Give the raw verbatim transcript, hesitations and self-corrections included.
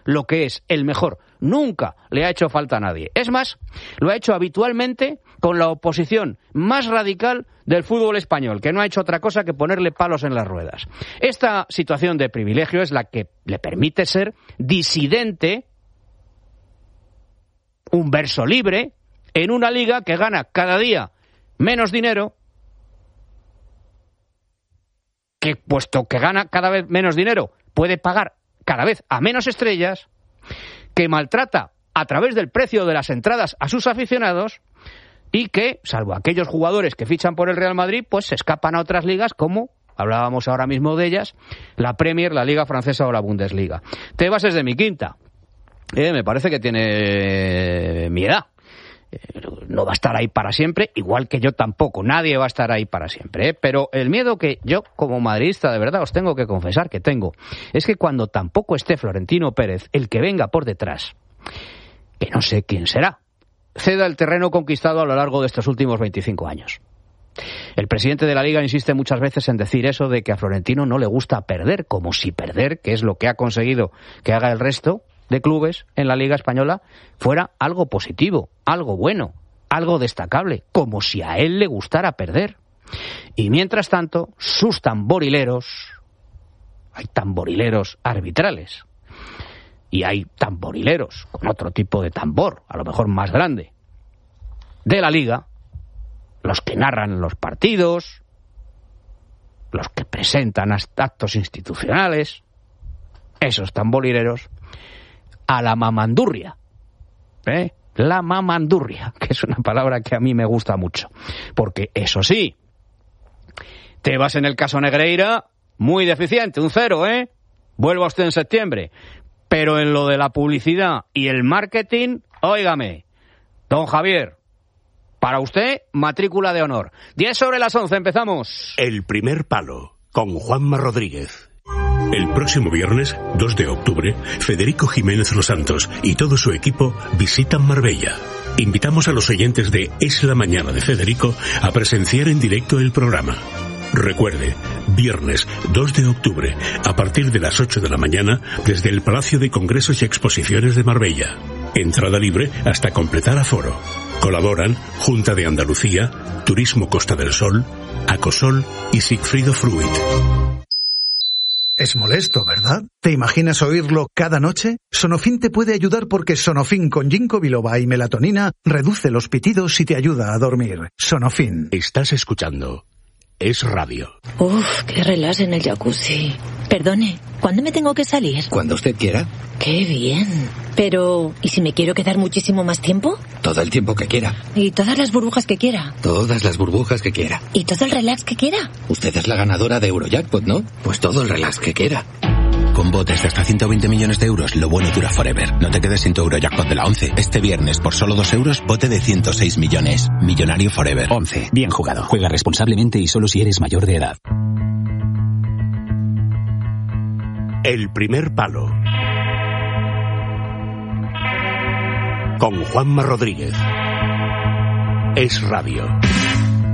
lo que es el mejor. Nunca le ha hecho falta a nadie. Es más, lo ha hecho habitualmente con la oposición más radical del fútbol español, que no ha hecho otra cosa que ponerle palos en las ruedas. Esta situación de privilegio es la que le permite ser disidente, un verso libre, en una liga que gana cada día menos dinero, que puesto que gana cada vez menos dinero, puede pagar cada vez a menos estrellas, que maltrata a través del precio de las entradas a sus aficionados y que, salvo aquellos jugadores que fichan por el Real Madrid, pues se escapan a otras ligas como, hablábamos ahora mismo de ellas, la Premier, la Liga Francesa o la Bundesliga. Tebas es de mi quinta. Eh, me parece que tiene mi edad. No va a estar ahí para siempre, igual que yo tampoco. Nadie va a estar ahí para siempre, ¿eh? Pero el miedo que yo, como madridista, de verdad os tengo que confesar que tengo, es que cuando tampoco esté Florentino Pérez, el que venga por detrás, que no sé quién será, ceda el terreno conquistado a lo largo de estos últimos veinticinco años. El presidente de la Liga insiste muchas veces en decir eso de que a Florentino no le gusta perder, como si perder, que es lo que ha conseguido que haga el resto de clubes en la Liga Española, fuera algo positivo, algo bueno, algo destacable, como si a él le gustara perder. Y mientras tanto, sus tamborileros, hay tamborileros arbitrales, y hay tamborileros con otro tipo de tambor, a lo mejor más grande, de la Liga, los que narran los partidos, los que presentan actos institucionales, esos tamborileros, a la mamandurria, ¿eh? La mamandurria, que es una palabra que a mí me gusta mucho, porque eso sí, Tebas en el caso Negreira, muy deficiente, un cero, ¿eh? Vuelva usted en septiembre, pero en lo de la publicidad y el marketing, óigame, don Javier, para usted, matrícula de honor. diez sobre las once, empezamos. El primer palo, con Juanma Rodríguez. El próximo viernes, dos de octubre, Federico Jiménez Los Santos y todo su equipo visitan Marbella. Invitamos a los oyentes de Es la Mañana de Federico a presenciar en directo el programa. Recuerde, viernes dos de octubre, a partir de las ocho de la mañana, desde el Palacio de Congresos y Exposiciones de Marbella. Entrada libre hasta completar aforo. Colaboran Junta de Andalucía, Turismo Costa del Sol, Acosol y Sigfrido Fruit. Es molesto, ¿verdad? ¿Te imaginas oírlo cada noche? Sonofin te puede ayudar porque Sonofin con ginkgo biloba y melatonina reduce los pitidos y te ayuda a dormir. Sonofin. Estás escuchando Es Radio. Uf, qué relax en el jacuzzi. Perdone, ¿cuándo me tengo que salir? Cuando usted quiera. Qué bien. Pero, ¿y si me quiero quedar muchísimo más tiempo? Todo el tiempo que quiera. ¿Y todas las burbujas que quiera? Todas las burbujas que quiera. ¿Y todo el relax que quiera? Usted es la ganadora de Eurojackpot, ¿no? Pues todo el relax que quiera. Con botes de hasta ciento veinte millones de euros, lo bueno dura forever. No te quedes sin tu Eurojackpot de la once. Este viernes, por solo dos euros, bote de ciento seis millones. Millonario forever. once. Bien jugado. Juega responsablemente y solo si eres mayor de edad. El primer palo, con Juanma Rodríguez. Es Radio.